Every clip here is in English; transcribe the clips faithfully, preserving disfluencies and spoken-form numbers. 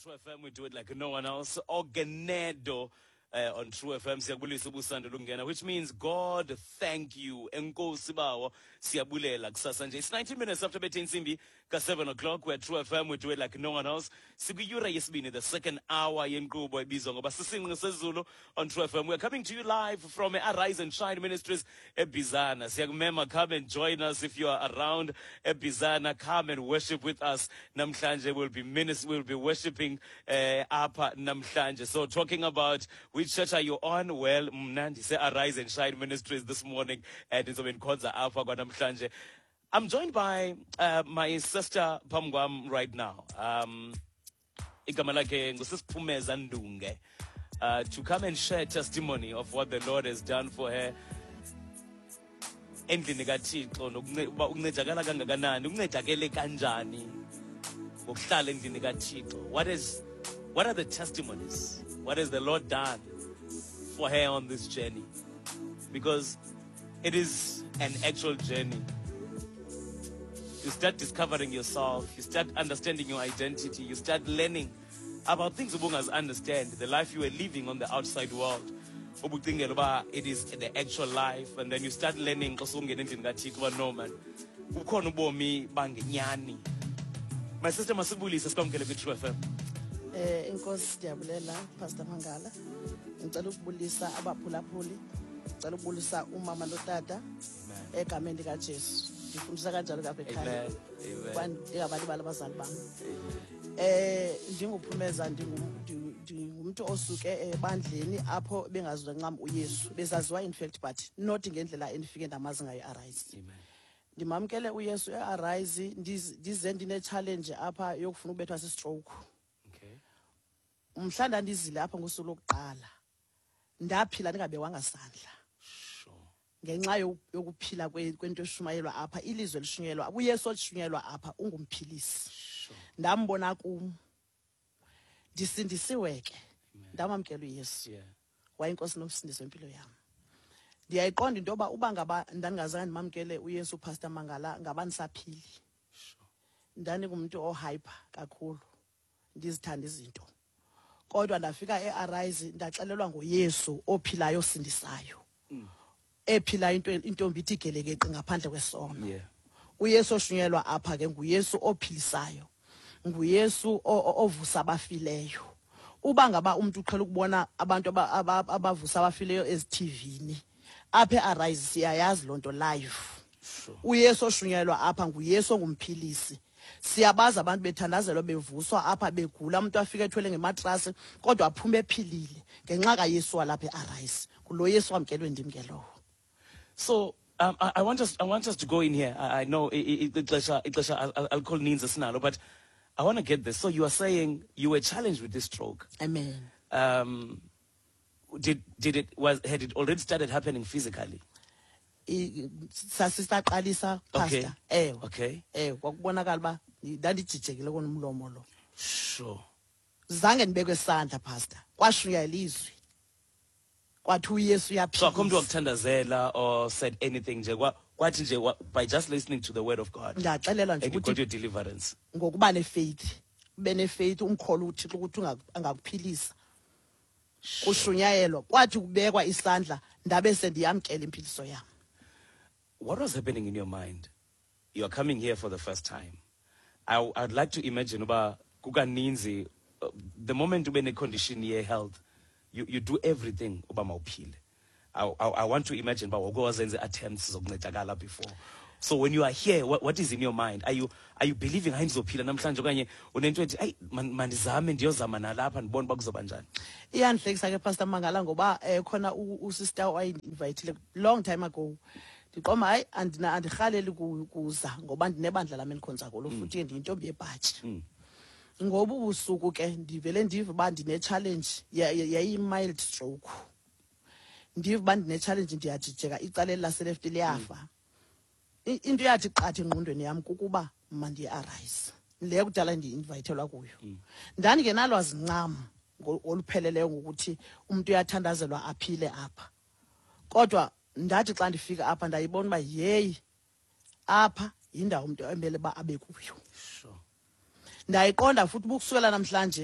True F M, we do it like no one else. Organedo uh, on True F M, siyabulisa ubusanda lungena, which means God, thank you. Enkosi bawo, siyabulela kusasa nje. It's nineteen minutes after between Simbi, ka seven o'clock. We're True F M, we do it like no one else. Sibiyura yesibini, the second hour yenkqubo ebizwa ngoba sisinqe sezulu on True F M. We're coming to you live from Arise and Shine Ministries eBizana. Siyakumema, come and join us if you are around eBizana. Come and worship with us. Namhlanje will be minister, will be worshiping uh, apa namhlanje. So talking about which church are you on? Well, mnandi say Arise and Shine Ministries this morning, and it's in Konza Alpha kwa namhlanje. I'm joined by uh, my sister Pamgwam right now. Um, igama lakhe ngusisiphumeza Ndunge, uh, to come and share testimony of what the Lord has done for her. Endlini kaThixo nokuba uncedakala kangakanani, uncedakele kanjani ngokuhlala endlini kaThixo. What is what are the testimonies? What has the Lord done for her on this journey? Because it is an actual journey. You start discovering yourself, you start understanding your identity, you start learning about things ubungas understand, the life you are living on the outside world. It is the actual life, and then you start learning no man. My sister Masibulisa sikwamkele ku True F M. Eh inkosi siyabulela Pastor Mangala. Ngicela ukubulisa abaphulaphuli. Ngicela ukubulisa umama notata egameni lika Jesu. Ngifundisa kanjalo lapha ekhaya. Amen. Abantu balabazali bami. Eh nginguphumeza ngingumntu osuke ebandleni apho bengazwe ncam uYesu. Bezaziwa in fact but not ngendlela endifike ndamazi ngayo Arise. Amen. Ndimamkele uYesu eArise ndize ndine challenge apha yokufuna ubethwa sistroke. Okay. Umhlanda ndizile apha ngosuku lokuqala. Ndaphila ndingabewanga sandla. Sure. Ngenxa yokuphila kwento eshumayelwa apha, ilizwe lishunyelwa, uYesu olishunyelwa apha ungumphilisi. Sure. Ndambona kum. Ndisindisiwe ke. Ndamamkela uYesu. Yeah. Wayinkosi nomsindisi wempilo yami. Ndiyayiqonda into yoba uba ngaba ndangazange ndimamkele uYesu Pastor Mangala ngaba ndisaphili. Sure. Ndani kumuntu ohyper kakhulu. Ndizithanda izinto. Kodwa ndafika eArise ndaxelelwa ngoYesu ophilayo osindisayo. Mm. Ephila into intombi ithi gelekeqe ngaphandle kwesono. Yeah. uYesu oshunyelwa apha ke nguYesu ophilisayo. NguYesu ovusa abafileyo. Uba ngaba umuntu uqhela ukubona abantu abavusa abafileyo ez-T V-ni. Apha eArise siyayazi lonto live. Sure. uYesu oshunyelwa apha nguYesu ongumphilisi. Siyabaza abantu bethandazelo bevuswa apha begula, umuntu afike ethwele ngematrasi kodwa aphume ephilile ngenxa kaYesu walapha eArise. Kulo Yesu wamkelwe ndim ke lo. So um, I, I want us I want us to go in here. I, I know I'll call Ninza Sinalo, but I want to get this. So you are saying you were challenged with this stroke. Amen. Um, did did it was had it already started happening physically? Sasisaqalisa Pastor. Eh. Okay. Eh kwakubonakala ba ndandijijekile konomlomo lo. Sure. Zange ndibekwe sandla Pastor. Kwashuya ilizwi. Kwathi uYesu yaphila. So akomntu wakuthandazela or said anything nje kwathi nje by just listening to the word of God. Ndaxelelwa nje ukuthi your deliverance. Ngokuba nefaith. Ube nefaith umkholo uThixo ukuthi angakuphilisa. Kushunyayelwa kwathi kubekwa isandla ndabe sendiyamkela imphiliso yami. What was happening in your mind? You are coming here for the first time. I I'd like to imagine about kukaninzi the moment you be in a condition here health, you you do everything uba mawuphile. I, I I want to imagine about what was attempts zokuncedakala before. So when you are here, what, what is in your mind? Are you are you believing hayi ndizophila namhlanje okanye unento ethi ay mandizame ndiyozama nalapha ndibone ba kuzoba njani? Iyanhlekisa ke Pastor Mangala ngoba khona usister owayi-invite long time ago. Ndiqoma hayi andina andirhaleli kuza ngoba ndinebandla lami endikhonza kulo futhi ndiyintombi yebhatshi. Ngoba ubusuku ke ndivele ndive ba ndine challenge yayi mild stroke. Ndive ba ndine challenge ndiyajijeka icala lase left liyafa. Into yathi qatha engqondweni yami kukuba manje Arise. Le kudala ndi-invitelwa kuyo. Ndani ke nalwazi ncam olupheleleyo ngokuthi umuntu uyathandazelwa aphile apha. Kodwa ndathi xa ndifika apha ndayibona uba yeyi apha yindawo umuntu emele ba abe kuyo. Sure. Ndayiqonda futhi ukusukela namhlanje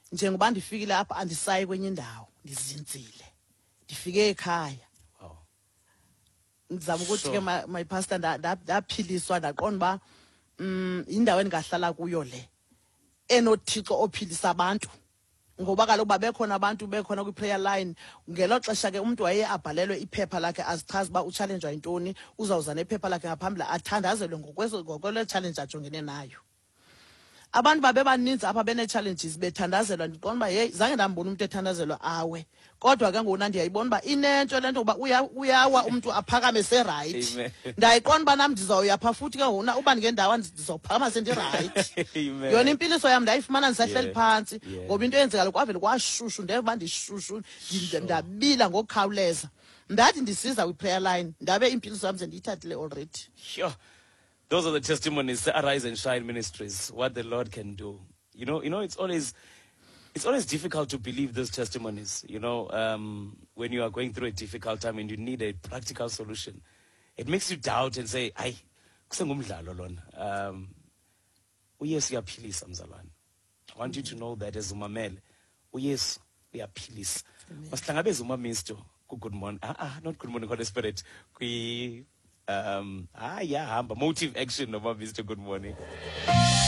njengoba ndifikile apha andisayi kwenye indawo ndizinzile ndifike ekhaya Wow. ngizama ukuthi Sure. ke my, my pastor ndaphiliswa ndaqonda uba um indawo endingahlala kuyo le enothixo ophilisa abantu ngoba kaloku babekhona abantu bekhona kwi-prayer line ngelo xesha ke umuntu waye abhalelwe iphepha lakhe azichaza uba uchallenjwa yintoni uzawuza nephepha lakhe ngaphambili athandazelwe ngokwelo challenge ajongene nayo. Abantu babe baninzi apha bene-challenges bethandazelwa ndiqonda uba yeyi zange ndambona umuntu ethandazelwa awe kodwa ke ngona ndiyayibona uba inento le nto uba uyawa umntu aphakame serayithi ndayiqonda uba nam ndizawuya pha futhi ke ngona uba ndingendawo ndizawuphakama sendirayithi yona impiliso yam ndayifumana ndisahleli phantsi ngoba into eyenzekayo kwavele kwashushu ndeva uba ndishushu ndabila ngokukhawuleza ndathi ndisiza kwi-prayer line ndabe impiliso yam sendiyithathile already. Sure. Those are the testimonies, Arise and Shine Ministries, what the Lord can do. You know, you know, it's always, it's always difficult to believe those testimonies. You know, um, when you are going through a difficult time and you need a practical solution, it makes you doubt and say, "Ay, kusengumdlalo lona." Um, uYesu uyaphilisa mzalwane. I want you to know that as umamele, uYesu uyaphilisa. Masihlangabeze umamisto ku good morning. Ah, ah, not good morning, Holy Spirit. Kwi Um, ah, yeah, motive action of Mister Good Morning.